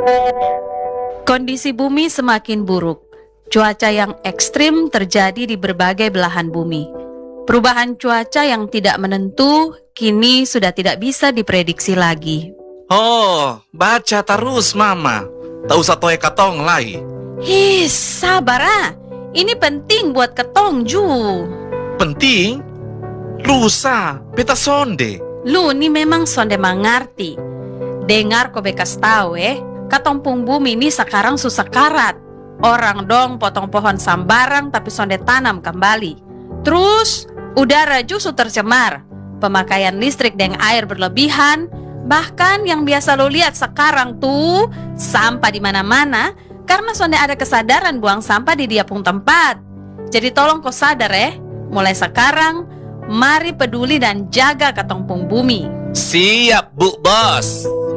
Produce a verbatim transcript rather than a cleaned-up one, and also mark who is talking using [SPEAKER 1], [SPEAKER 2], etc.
[SPEAKER 1] Kondisi bumi semakin buruk. Cuaca yang ekstrim terjadi di berbagai belahan bumi. Perubahan cuaca yang tidak menentu kini sudah tidak bisa diprediksi lagi.
[SPEAKER 2] Oh, baca terus, Mama. Tak usah toe katong lai.
[SPEAKER 1] His, sabar ah. Ini penting buat ketong Ju.
[SPEAKER 2] Penting? Lusa, beta sonde.
[SPEAKER 1] Lu ni memang sonde mengerti. Dengar ko bekas tahu eh, katong pung bumi ini sekarang susah karat. Orang dong potong pohon sambarang tapi sonde tanam kembali. Terus udara justru tercemar. Pemakaian listrik dan air berlebihan. Bahkan yang biasa lo lihat sekarang tuh sampah di mana-mana karena sonde ada kesadaran buang sampah di dia pun tempat. Jadi tolong kau sadar eh, mulai sekarang mari peduli dan jaga katong pung bumi.
[SPEAKER 2] Siap, Bu Bos.